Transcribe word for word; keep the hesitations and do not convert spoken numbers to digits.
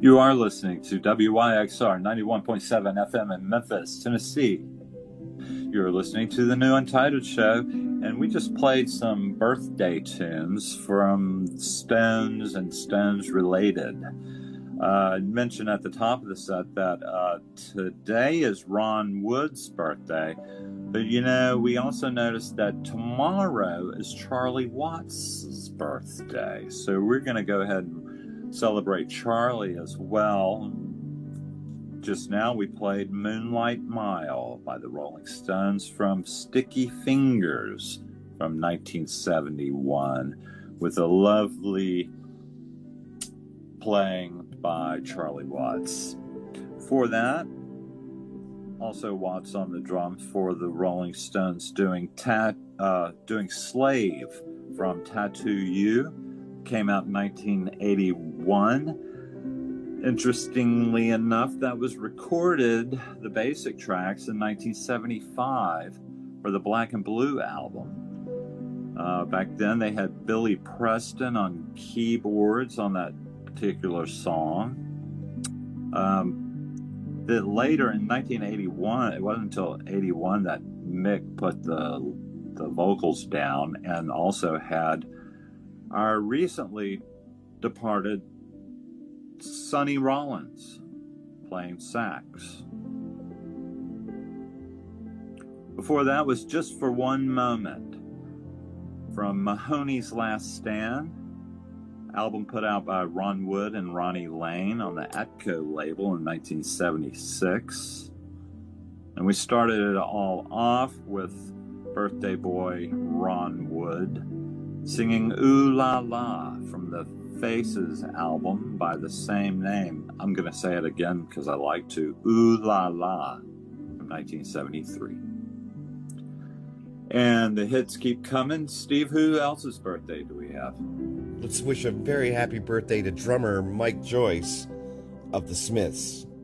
You are listening to W Y X R ninety-one point seven F M in Memphis, Tennessee. You're listening to the New Untitled Show, and we just played some birthday tunes from Stones and Stones related. Uh, I mentioned at the top of the set that uh, today is Ron Wood's birthday, but you know, we also noticed that tomorrow is Charlie Watts' birthday, so we're going to go ahead and celebrate Charlie as well. Just now we played Moonlight Mile by the Rolling Stones from Sticky Fingers from nineteen seventy-one with a lovely playing by Charlie Watts. For that, also Watts on the drums for the Rolling Stones doing tat, uh, doing Slave from Tattoo You. Came out in nineteen eighty-one. Interestingly enough, that was recorded, the basic tracks, in nineteen seventy-five for the Black and Blue album. Uh, back then, they had Billy Preston on keyboards on that particular song. Um, that later, in nineteen eighty-one, it wasn't until eighty-one that Mick put the the vocals down and also had our recently departed Sonny Rollins playing sax. Before that was Just for One Moment from Mahoney's Last Stand, album put out by Ron Wood and Ronnie Lane on the Atco label in nineteen seventy-six. And we started it all off with birthday boy Ron Wood singing Ooh La La from the Faces album by the same name. I'm going to say it again because I like to. Ooh La La from nineteen seventy-three. And the hits keep coming. Steve, who else's birthday do we have? Let's wish a very happy birthday to drummer Mike Joyce of the Smiths.